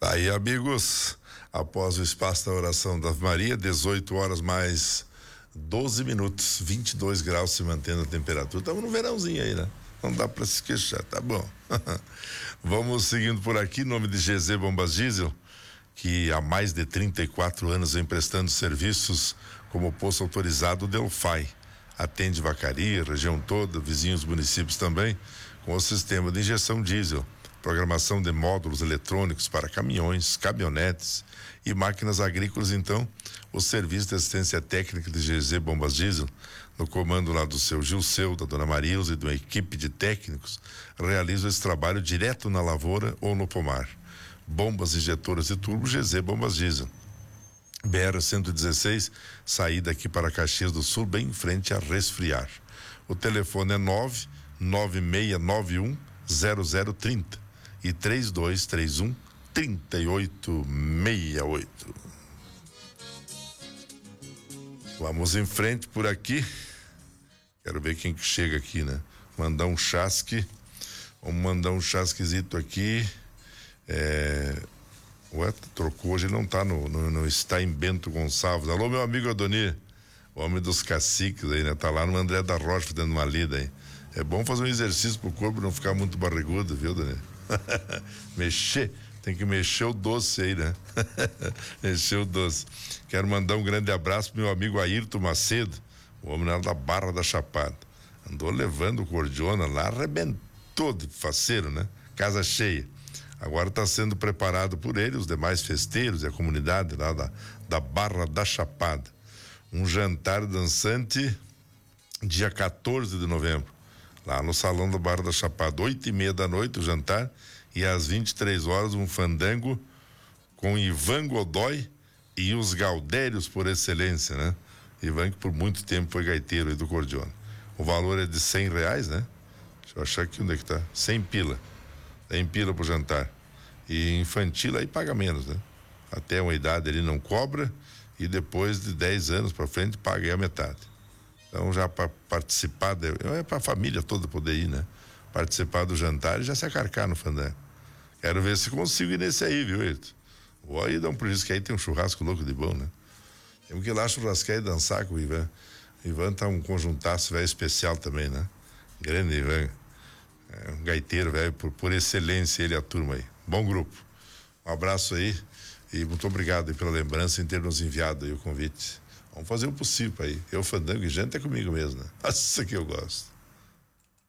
Tá aí, amigos, após o espaço da oração da Ave Maria, 18 horas mais 12 minutos, 22 graus se mantendo a temperatura. Estamos no verãozinho aí, né? Não dá para se queixar, tá bom. Vamos seguindo por aqui, em nome de GZ Bombas Diesel, que há mais de 34 anos vem prestando serviços como posto autorizado Delphi. Atende Vacaria, região toda, vizinhos municípios também, com o sistema de injeção diesel, programação de módulos eletrônicos para caminhões, caminhonetes e máquinas agrícolas. Então, o serviço de assistência técnica de GZ Bombas Diesel, no comando lá do seu Gilceu, da dona Marilza e de uma equipe de técnicos, realiza esse trabalho direto na lavoura ou no pomar. Bombas injetoras e turbo GZ Bombas Diesel. BR-116, saída aqui para Caxias do Sul, bem em frente a Resfriar. O telefone é 996910030 e 3231-3868. Vamos em frente por aqui. Quero ver quem que chega aqui, né? Mandar um chasque. Vamos mandar um chasquezito aqui. Ué, trocou, hoje ele não tá está em Bento Gonçalves. Alô, meu amigo Adonir, o homem dos caciques aí, né? Tá lá no André da Rocha fazendo uma lida aí. É bom fazer um exercício pro corpo não ficar muito barrigudo, viu, Adonir? Tem que mexer o doce aí, né? Mexer o doce. Quero mandar um grande abraço pro meu amigo Ayrton Macedo, o homem lá da Barra da Chapada. Andou levando o cordiona lá, arrebentou de faceiro, né? Casa cheia. Agora está sendo preparado por ele, os demais festeiros e a comunidade lá da Barra da Chapada. Um jantar dançante dia 14 de novembro, lá no Salão da Barra da Chapada, 8:30 da noite o jantar, e às 23 horas um fandango com Ivan Godoy e os Gaudérios por excelência, né? Ivan que por muito tempo foi gaiteiro aí do cordiona. O valor é de R$100, né? Deixa eu achar aqui onde é que tá. 100 pila. 100 pila pro jantar. E infantil aí paga menos, né? Até uma idade ele não cobra, e depois de 10 anos para frente paga aí a metade. Então já para participar, é para a família toda poder ir, né? Participar do jantar e já se acarcar no fandango. Quero ver se consigo ir nesse aí, viu, Eito? Vou aí dar um prejuízo, que aí tem um churrasco louco de bom, né? Temos que ir lá churrascar e dançar com o Ivan. O Ivan tá um conjuntaço velho especial também, né? Grande Ivan. É um gaiteiro, velho, por excelência, ele e a turma aí. Bom grupo. Um abraço aí e muito obrigado aí pela lembrança em ter nos enviado aí o convite. Vamos fazer o possível aí. Eu, fandango e janta é comigo mesmo, né? Nossa, que eu gosto.